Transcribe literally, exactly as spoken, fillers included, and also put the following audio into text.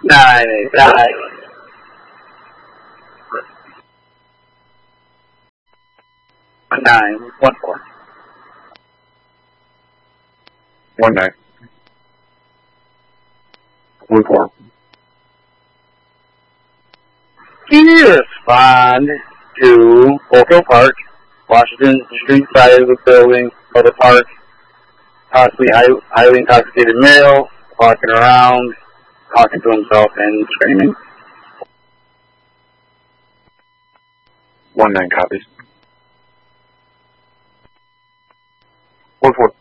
Nine, die. Nine, one four. One nine. One four. Can you respond to Oakville Park, Washington Street side of the building of the park, possibly highly intoxicated male, walking around, talking to himself and screaming? One nine copies. One four.